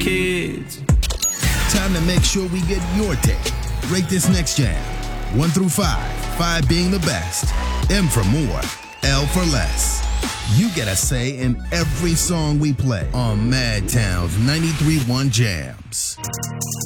kids. Time to make sure we get your take. Rate this next jam. 1 through 5. 5 being the best. M for more. L for less. You get a say in every song we play on Madtown's 93.1 Jams.